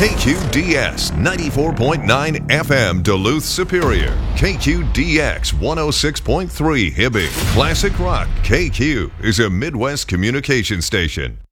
KQDS 94.9 FM Duluth Superior. KQDX 106.3 Hibbing. Classic Rock KQ is a Midwest communication station.